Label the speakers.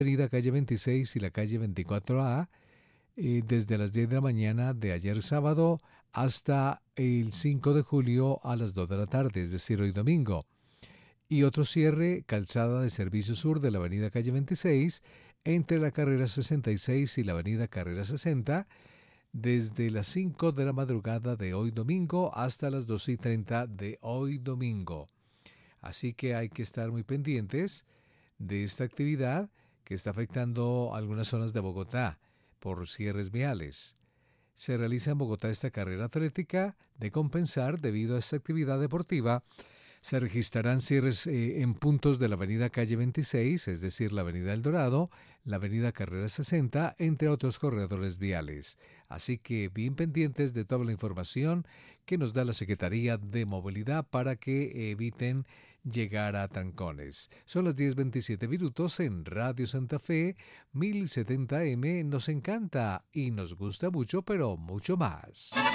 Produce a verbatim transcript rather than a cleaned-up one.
Speaker 1: avenida calle veintiséis y la calle veinticuatro A, eh, desde las diez de la mañana de ayer sábado hasta el cinco de julio a las dos de la tarde, es decir, hoy domingo. Y otro cierre, calzada de Servicio Sur de la avenida calle veintiséis, entre la carrera sesenta y seis y la avenida carrera sesenta, desde las cinco de la madrugada de hoy domingo hasta las doce y treinta de hoy domingo. Así que hay que estar muy pendientes de esta actividad que está afectando algunas zonas de Bogotá por cierres viales. Se realiza en Bogotá esta carrera atlética de compensar debido a esta actividad deportiva. Se registrarán cierres eh, en puntos de la avenida calle veintiséis, es decir, la avenida El Dorado, la avenida Carrera sesenta, entre otros corredores viales. Así que bien pendientes de toda la información que nos da la Secretaría de Movilidad para que eviten llegar a trancones. Son las diez veintisiete minutos en Radio Santa Fe, mil setenta eme. Nos encanta y nos gusta mucho, pero mucho más.